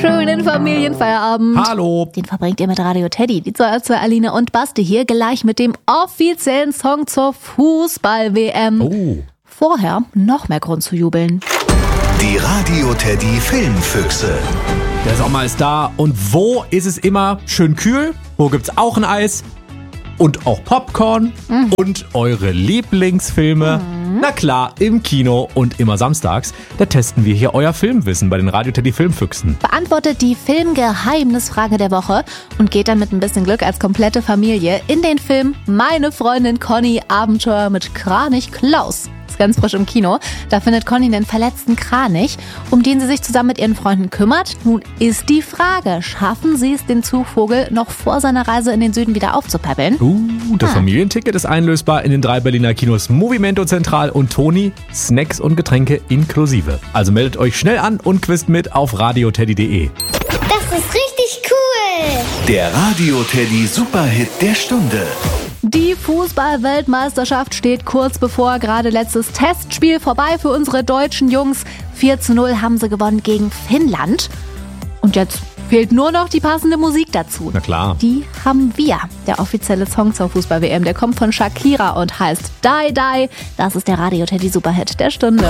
Schönen Familienfeierabend. Hallo. Den verbringt ihr mit Radio Teddy, die zwei Aline und Basti hier gleich mit dem offiziellen Song zur Fußball-WM. Oh. Vorher noch mehr Grund zu jubeln. Die Radio Teddy Filmfüchse. Der Sommer ist da und wo ist es immer schön kühl? Wo gibt's auch ein Eis? Und auch Popcorn und eure Lieblingsfilme. Na klar, im Kino und immer samstags. Da testen wir hier euer Filmwissen bei den Radio Teddy Filmfüchsen. Beantwortet die Filmgeheimnisfrage der Woche und geht dann mit ein bisschen Glück als komplette Familie in den Film Meine Freundin Conny Abenteuer mit Kranich Klaus. Ist ganz frisch im Kino. Da findet Conny einen verletzten Kranich, um den sie sich zusammen mit ihren Freunden kümmert. Nun ist die Frage, schaffen sie es, den Zugvogel noch vor seiner Reise in den Süden wieder aufzupäppeln? Das Familienticket ist einlösbar in den 3 Berliner Kinos Movimento Zentral und Toni. Snacks und Getränke inklusive. Also meldet euch schnell an und quizt mit auf radioteddy.de. Das ist richtig cool! Der Radio Teddy Superhit der Stunde. Die Fußball-Weltmeisterschaft steht kurz bevor. Gerade letztes Testspiel vorbei für unsere deutschen Jungs. 4:0 haben sie gewonnen gegen Finnland. Und jetzt fehlt nur noch die passende Musik dazu. Na klar. Die haben wir. Der offizielle Song zur Fußball-WM, der kommt von Shakira und heißt Die Die. Das ist der Radio Teddy Superhit der Stunde.